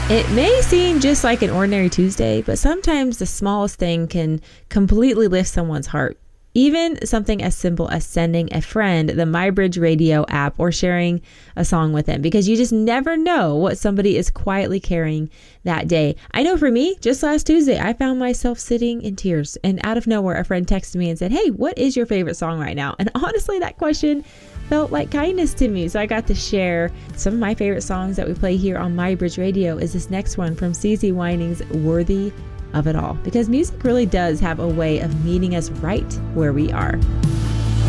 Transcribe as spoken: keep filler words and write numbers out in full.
It may seem just like an ordinary Tuesday, but sometimes the smallest thing can completely lift someone's heart. Even something as simple as sending a friend the MyBridge Radio app or sharing a song with them, because you just never know what somebody is quietly carrying that day. I know for me, just last Tuesday, I found myself sitting in tears, and out of nowhere, a friend texted me and said, "Hey, what is your favorite song right now?" And honestly, that question felt like kindness to me. So I got to share some of my favorite songs that we play here on MyBridge Radio. Is this next one from C C Wining's Worthy of It All, because music really does have a way of meeting us right where we are.